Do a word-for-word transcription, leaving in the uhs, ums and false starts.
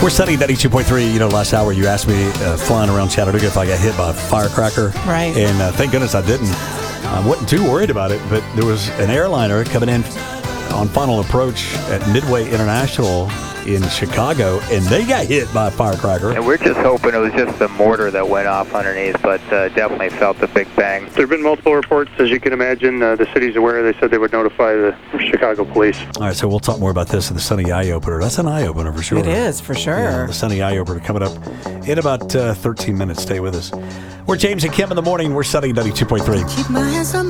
We're studying ninety-two point three. You know, last hour you asked me uh, flying around Chattanooga if I got hit by a firecracker. Right. And uh, thank goodness I didn't. I wasn't too worried about it, but there was an airliner coming in on final approach at Midway International in Chicago, and they got hit by a firecracker. And we're just hoping it was just the mortar that went off underneath, but uh, definitely felt the big bang. There have been multiple reports, as you can imagine. Uh, the city's aware. They said they would notify the Chicago police. All right, so we'll talk more about this in the Sunny Eye Opener. That's an eye opener for sure. It is, for sure. Yeah, the Sunny Eye Opener coming up in about uh, thirteen minutes. Stay with us. We're James and Kim in the morning. We're studying ninety-two point three. Keep my hands on